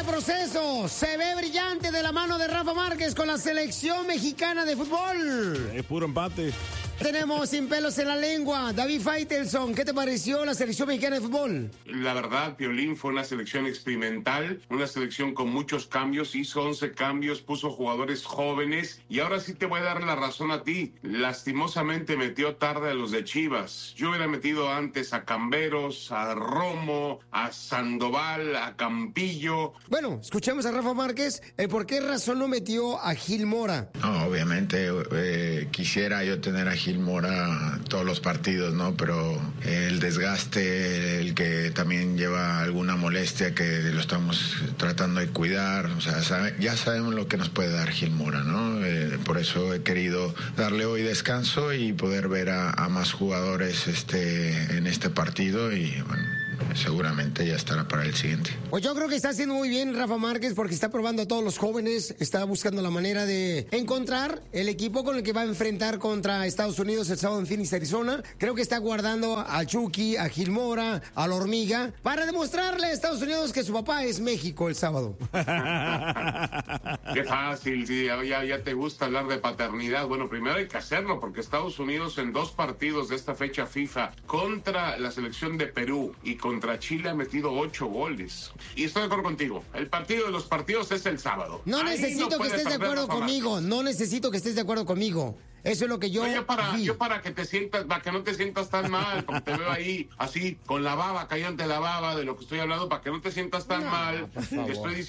este proceso? Se ve brillante de la mano de Rafa Márquez con la selección mexicana de fútbol. Es puro empate. Tenemos sin pelos en la lengua. David Faitelson, ¿qué te pareció la selección mexicana de fútbol? La verdad, Piolín, fue una selección experimental, una selección con muchos cambios, hizo 11 cambios, puso jugadores jóvenes y ahora sí te voy a dar la razón a ti. Lastimosamente metió tarde a los de Chivas. Yo hubiera metido antes a Camberos, a Romo, a Sandoval, a Campillo. Bueno, escuchemos a Rafa Márquez el por qué razón no metió a Gil Mora. No, obviamente quisiera yo tener a Gil Mora todos los partidos, ¿no? Pero el desgaste, el que también lleva alguna molestia que lo estamos tratando de cuidar, o sea, ya sabemos lo que nos puede dar Gil Mora, ¿no? Por eso he querido darle hoy descanso y poder ver a más jugadores en este partido y bueno, seguramente ya estará para el siguiente. Pues yo creo que está haciendo muy bien Rafa Márquez porque está probando a todos los jóvenes, está buscando la manera de encontrar el equipo con el que va a enfrentar contra Estados Unidos el sábado en Phoenix, Arizona. Creo que está guardando a Chucky, a Gil Mora, a la Hormiga, para demostrarle a Estados Unidos que su papá es México el sábado. Qué fácil, sí, ya te gusta hablar de paternidad. Bueno, primero hay que hacerlo porque Estados Unidos en 2 partidos de esta fecha FIFA contra la selección de Perú y contra Chile ha metido 8 goles. Y estoy de acuerdo contigo. El partido de los partidos es el sábado. No necesito que estés de acuerdo conmigo. No necesito que estés de acuerdo conmigo. Eso es lo que yo para que te sientas, para que no te sientas tan mal, porque te veo ahí así con la baba, callante la baba de lo que estoy hablando, para que no te sientas tan mal. Te estoy diciendo